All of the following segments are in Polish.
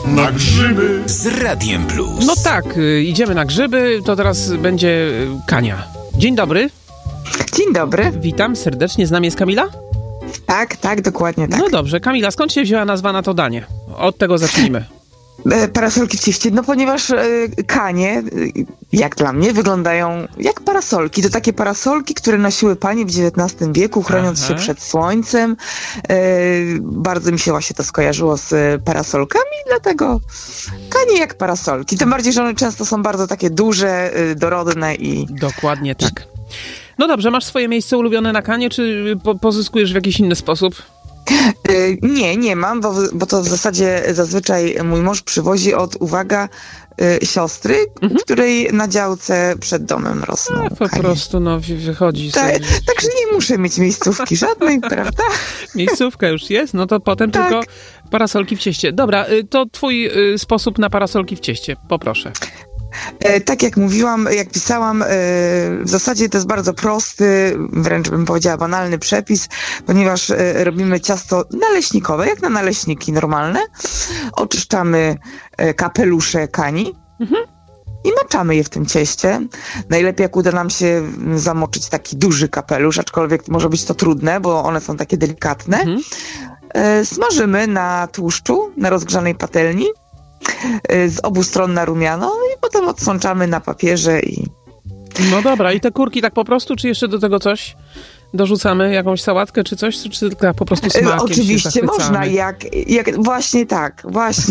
Na grzyby z Radiem Plus. No tak, idziemy na grzyby, to teraz będzie Kania. Dzień dobry. Dzień dobry. Witam serdecznie, z nami jest Kamila? Tak, dokładnie tak. No dobrze, Kamila, skąd się wzięła nazwa na to danie? Od tego zacznijmy. Parasolki w cieście, no ponieważ kanie, jak dla mnie, wyglądają jak parasolki. To takie parasolki, które nosiły panie w XIX wieku, chroniąc się przed słońcem. Bardzo mi się właśnie to skojarzyło z parasolkami, dlatego kanie jak parasolki. Tym bardziej, że one często są bardzo takie duże, dorodne i... Dokładnie tak. No dobrze, masz swoje miejsce ulubione na kanie, czy pozyskujesz w jakiś inny sposób? Nie mam, bo to w zasadzie zazwyczaj mój mąż przywozi od, uwaga, siostry, której na działce przed domem rosną. Po prostu wychodzi sobie. Także nie muszę mieć miejscówki żadnej, prawda? Miejscówka już jest, no to potem tylko parasolki w cieście. Dobra, to twój sposób na parasolki w cieście, poproszę. Tak jak mówiłam, jak pisałam, w zasadzie to jest bardzo prosty, wręcz bym powiedziała banalny przepis, ponieważ robimy ciasto naleśnikowe, jak na naleśniki normalne. Oczyszczamy kapelusze kani i maczamy je w tym cieście. Najlepiej jak uda nam się zamoczyć taki duży kapelusz, aczkolwiek może być to trudne, bo one są takie delikatne. Smażymy na tłuszczu, na rozgrzanej patelni. Z obu stron na rumiano i potem odsączamy na papierze i... No dobra, i te kurki tak po prostu, czy jeszcze do tego coś dorzucamy? Jakąś sałatkę czy coś? Czy tylko po prostu smakiem oczywiście można, właśnie tak.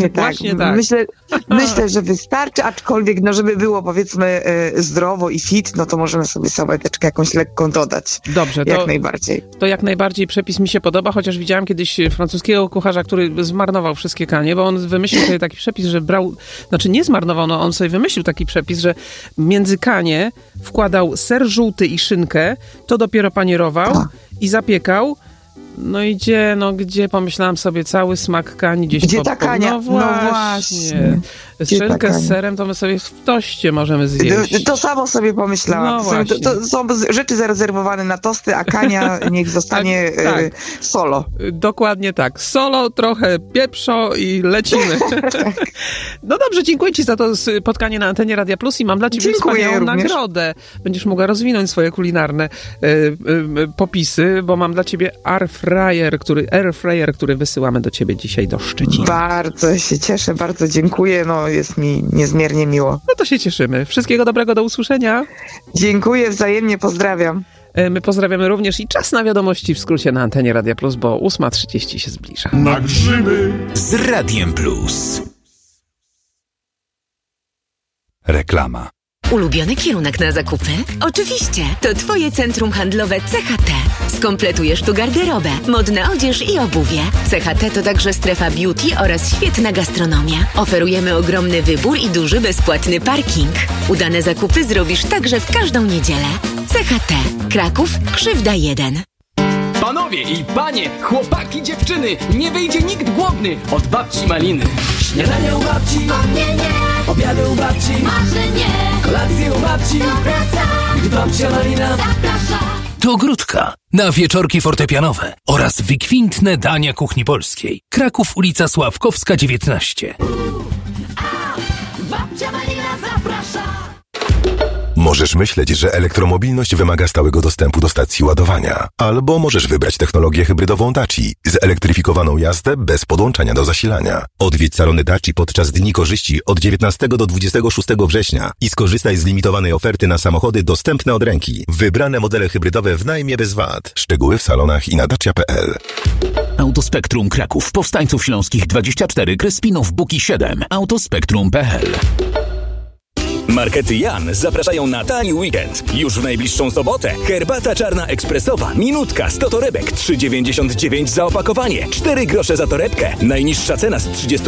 Myślę, że wystarczy, aczkolwiek żeby było powiedzmy zdrowo i fit, no to możemy sobie sałateczkę jakąś lekką dodać. Dobrze, jak najbardziej. To jak najbardziej przepis mi się podoba, chociaż widziałem kiedyś francuskiego kucharza, który zmarnował wszystkie kanie, bo on wymyślił sobie taki przepis, że nie zmarnował, no on sobie wymyślił taki przepis, że między kanie wkładał ser żółty i szynkę, to dopiero panierował i zapiekał. No i gdzie pomyślałam sobie, cały smak kani gdzieś gdzie ta kania? No właśnie. Szynkę z serem to my sobie w toście możemy zjeść. To samo sobie pomyślałam. No to są rzeczy zarezerwowane na tosty, a kania niech zostanie solo. Dokładnie tak. Solo, trochę pieprzo i lecimy. No dobrze, dziękuję ci za to spotkanie na antenie Radia Plus i mam dla ciebie wspaniałą nagrodę. Będziesz mogła rozwinąć swoje kulinarne popisy, bo mam dla ciebie airfryer, który wysyłamy do ciebie dzisiaj do Szczecina. Bardzo się cieszę, bardzo dziękuję. No jest mi niezmiernie miło. No to się cieszymy. Wszystkiego dobrego, do usłyszenia. Dziękuję, wzajemnie pozdrawiam. My pozdrawiamy również i czas na wiadomości w skrócie na antenie Radia Plus, bo 8:30 się zbliża. Na grzyby z Radiem Plus. Reklama. Ulubiony kierunek na zakupy? Oczywiście, to Twoje centrum handlowe CHT. Skompletujesz tu garderobę, modna odzież i obuwie. CHT to także strefa beauty oraz świetna gastronomia. Oferujemy ogromny wybór i duży bezpłatny parking. Udane zakupy zrobisz także w każdą niedzielę. CHT. Kraków, Krzywda 1. Panowie i panie, chłopaki, dziewczyny, nie wyjdzie nikt głodny od babci Maliny. Śniadania u babci, obiady u babci, kolacje u babci, gdy babcia Malina zaprasza. To Ogródka na wieczorki fortepianowe oraz wykwintne dania kuchni polskiej. Kraków, ulica Sławkowska, 19. Babcia Malina zaprasza. Możesz myśleć, że elektromobilność wymaga stałego dostępu do stacji ładowania. Albo możesz wybrać technologię hybrydową Daci, zelektryfikowaną jazdę bez podłączania do zasilania. Odwiedź salony Daci podczas Dni Korzyści od 19 do 26 września i skorzystaj z limitowanej oferty na samochody dostępne od ręki. Wybrane modele hybrydowe w najmie bez VAT. Szczegóły w salonach i na dacia.pl. Autospektrum Kraków, Powstańców Śląskich 24, Kryspinów, Buki 7, autospektrum.pl. Markety Jan zapraszają na tani weekend. Już w najbliższą sobotę herbata czarna ekspresowa, minutka, 100 torebek, 3,99 za opakowanie, 4 grosze za torebkę. Najniższa cena z 30